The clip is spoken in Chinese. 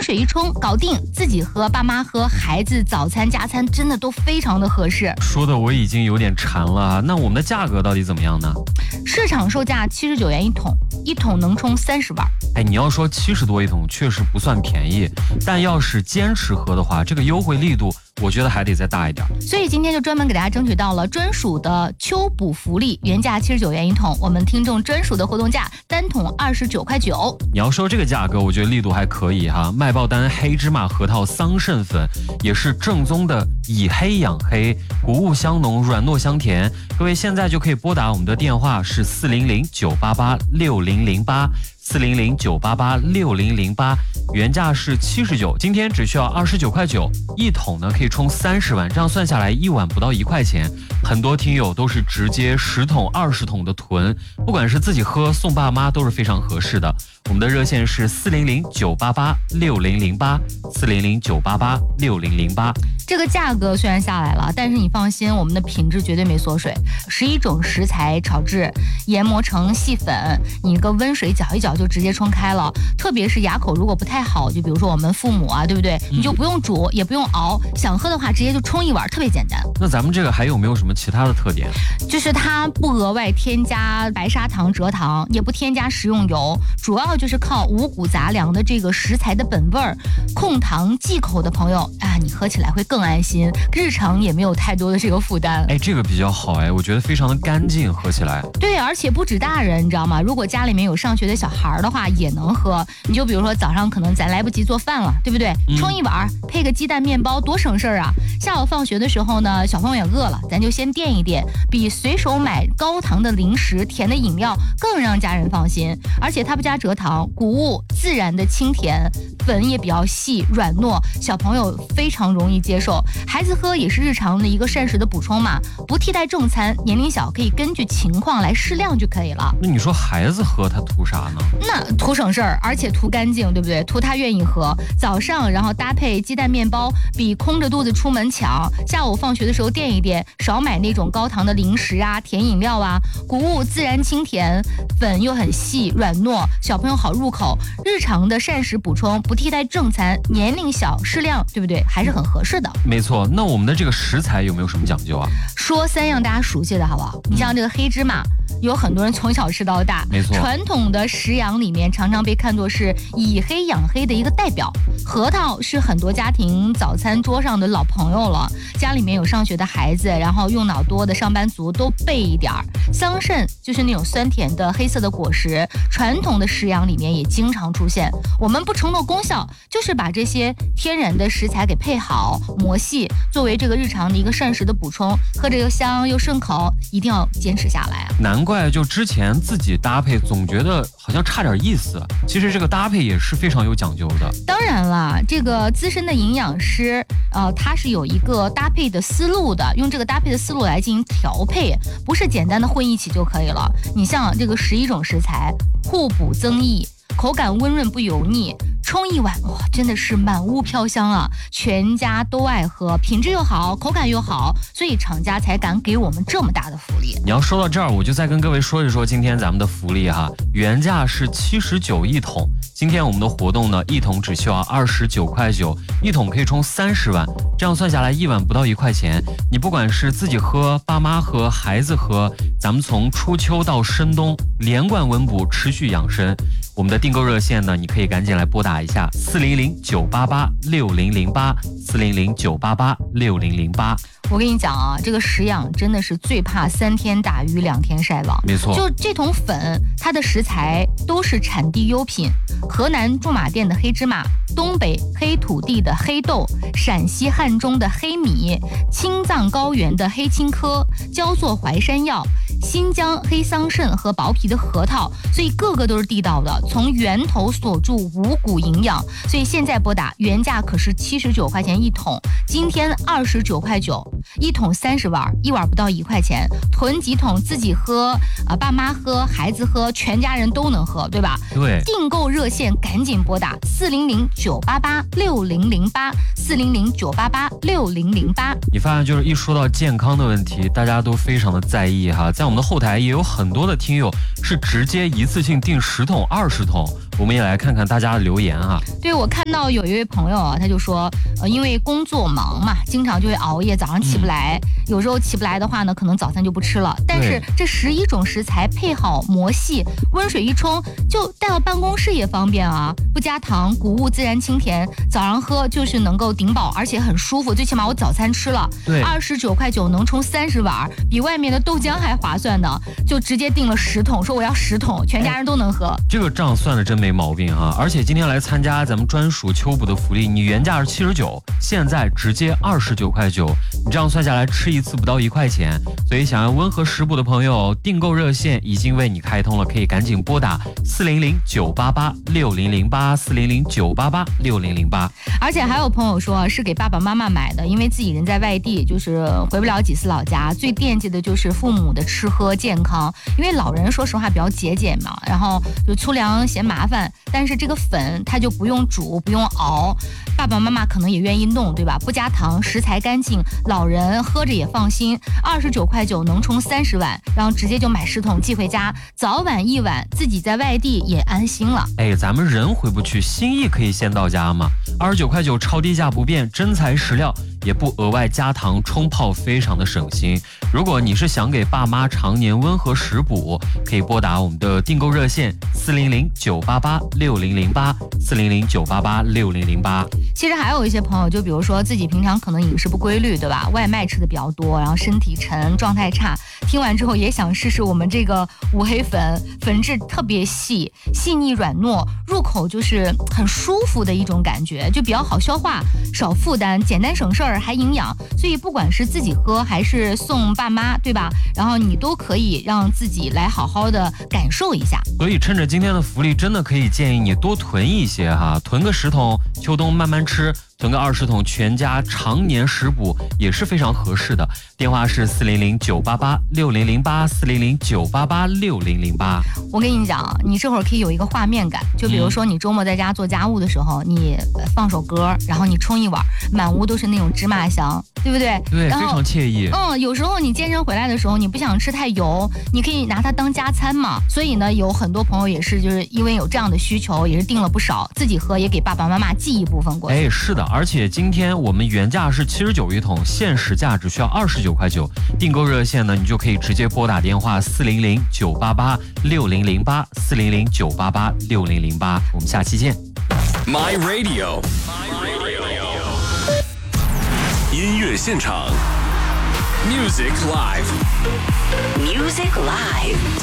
水一冲搞定，自己喝、爸妈喝、孩子早餐、加餐真的都非常的合适。 说的我已经有点馋了啊，那我们的价格到底怎么样呢？ 市场售价79元一桶，一桶能冲30碗。 你要说70多一桶确实不算便宜，但要是坚持喝的话，这个优惠力度我觉得还得再大一点。 所以今天就专门给大家争取到了专属的秋补福利，原价79元一桶，我们听众专属的活动价，单桶29.9块。 你要说这个价格，我觉得力度还可以哈。麦爆丹黑芝麻核桃桑葚粉也是正宗的以黑养黑，谷物香浓，软糯香甜。各位现在就可以拨打我们的电话是400-988-6008，400-988-6008，原价是79，今天只需要29.9块，一桶呢可以冲30碗，这样算下来一碗不到1块钱。很多听友都是直接10桶、20桶的囤，不管是自己喝送爸妈都是非常合适的。我们的热线是400-988-6008，400-988-6008。 这个价格虽然下来了，但是你放心，我们的品质绝对没缩水。11种食材炒制，研磨成细粉，你一个温水搅一搅就直接冲开了。特别是牙口如果不太好，就比如说我们父母啊，对不对？你就不用煮，也不用熬，想喝的话直接就冲一碗，特别简单。 那咱们这个还有没有什么其他的特点？ 就是它不额外添加白砂糖、蔗糖，也不添加食用油，主要就是靠五谷杂粮的这个食材的本味儿，控糖忌口的朋友啊，你喝起来会更安心，日常也没有太多的这个负担。 这个比较好我觉得非常的干净，喝起来。 对，而且不止大人，你知道吗？如果家里面有上学的小孩的话，也能喝。你就比如说早上可能咱来不及做饭了，对不对？冲一碗，配个鸡蛋面包，多省事儿啊！下午放学的时候呢，小朋友也饿了，咱就先垫一垫，比随手买高糖的零食、甜的饮料更让家人放心。而且它不加蔗糖，谷物自然的清甜，粉也比较细软糯，小朋友非常容易接受。孩子喝也是日常的一个膳食的补充嘛，不替代正餐，年龄小可以根据情况来适量就可以了。 那你说孩子喝他图啥呢？ 那图省事儿，而且图干净，对不对？图他愿意喝。早上然后搭配鸡蛋面包，比空着肚子出门强。下午放学的时候垫一垫，少买那种高糖的零食啊、甜饮料啊。谷物自然清甜，粉又很细软糯，小朋友好入口。日常的膳食补充，不替代正餐，年龄小适量，对不对？还是很合适的。 没错，那我们的这个食材有没有什么讲究啊？ 说3样大家熟悉的好不好？你像这个黑芝麻，有很多人从小吃到大， 没错。 传统的食养里面常常被看作是以黑养黑的一个代表。核桃是很多家庭早餐桌上的老朋友了，家里面有上学的孩子，然后用脑多的上班族都备一点儿。桑葚就是那种酸甜的黑色的果实，传统的食养里面也经常出现。我们不承诺功效，就是把这些天然的食材给配好磨细，作为这个日常的一个膳食的补充，喝着又香又顺口，一定要坚持下来啊！ 难怪就之前自己搭配总觉得好像差点意思，其实这个搭配也是非常有讲究的。 当然了，这个资深的营养师他是有一个搭配的思路的，用这个搭配的思路来进行调配，不是简单的混一起就可以了。你像这个11种食材，互补增益，口感温润不油腻，冲一碗真的是满屋飘香啊！全家都爱喝，品质又好，口感又好，所以厂家才敢给我们这么大的福利。 你要说到这儿，我就再跟各位说一说今天咱们的福利哈，原价是79一桶，今天我们的活动呢，一桶只需要29.9块，一桶可以冲30碗，这样算下来一碗不到1块钱。你不管是自己喝、爸妈喝、孩子喝，咱们从初秋到深冬连贯温补，持续养生。我们的订购热线呢，你可以赶紧来拨打一下400-988-6008，400-988-6008。 我跟你讲啊，这个食养真的是最怕3天打鱼2天晒网。 没错， 就这桶粉，它的食材都是产地优品，河南驻马店的黑芝麻，东北黑土地的黑豆，陕西汉中的黑米，青藏高原的黑青稞，焦作淮山药，新疆黑桑葚和薄皮的核桃，所以个个都是地道的，从源头锁住五谷营养。所以现在拨打原价可是79块钱一桶，今天29.9块，一桶30碗，一碗不到1块钱，囤几桶自己喝爸妈喝，孩子喝，全家人都能喝，对吧？ 对。 订购热线赶紧拨打400-988-6008，400-988-6008。 你发现就是一说到健康的问题，大家都非常的在意哈。在我们的后台也有很多的听友是直接一次性订10桶、20桶。 我们也来看看大家的留言啊。 对，我看到有一位朋友啊，他就说，因为工作忙嘛，经常就会熬夜，早上起不来。有时候起不来的话呢，可能早餐就不吃了。但是这11种食材配好磨细，温水一冲，就带到办公室也方便啊，不加糖，谷物自然清甜，早上喝就是能够顶饱，而且很舒服。最起码我早餐吃了， 对 ，29块9能冲30碗，比外面的豆浆还划算呢。就直接订了10桶，说我要10桶，全家人都能喝。 这个账算的真没毛病啊！而且今天来参加咱们专属秋补的福利，你原价是79，现在直接29块9，你这样算下来吃一次不到1块钱。所以想要温和食补的朋友，订购热线已经为你开通了，可以赶紧拨打400-988-6008，400-988-6008。 而且还有朋友说是给爸爸妈妈买的，因为自己人在外地，就是回不了几次老家，最惦记的就是父母的吃喝健康。因为老人说实话比较节俭嘛，然后就粗粮嫌麻烦，但是这个粉它就不用煮不用熬，爸爸妈妈可能也愿意弄，对吧？不加糖，食材干净，老人喝着也放心。29块9能冲30碗，然后直接就买10桶寄回家，早晚一碗，自己在外地也安心了。 哎，咱们人回不去，心意可以先到家嘛。29块9超低价不变，真材实料，也不额外加糖冲泡，非常的省心。如果你是想给爸妈常年温和食补，可以拨打我们的订购热线400-988-6008，400-988-6008。 其实还有一些朋友，就比如说自己平常可能饮食不规律，对吧？外卖吃的比较多，然后身体沉，状态差。听完之后也想试试我们这个五黑粉，粉质特别细腻软糯，入口就是很舒服的一种感觉，就比较好消化，少负担，简单省事儿，还营养。所以不管是自己喝还是送爸妈，对吧？然后你都可以让自己来好好的感受一下。 所以趁着今天的福利，真的可以建议你多囤一些哈，囤个10桶，秋冬慢慢吃。囤个20桶，全家常年食补也是非常合适的。电话是400-988-6008，400-988-6008。 我跟你讲，你这会儿可以有一个画面感，就比如说你周末在家做家务的时候，你放首歌，然后你冲一碗，满屋都是那种芝麻香，对不对？ 对，非常惬意。 有时候你健身回来的时候，你不想吃太油，你可以拿它当加餐嘛。所以呢，有很多朋友也是就是因为有这样的需求，也是订了不少，自己喝也给爸爸妈妈寄一部分过去。 哎，是的。而且今天我们原价是79一桶，限时价只需要29块9。订购热线呢，你就可以直接拨打电话400-988-6008，400-988-6008。我们下期见。 My Radio， 音乐现场 ，Music Live。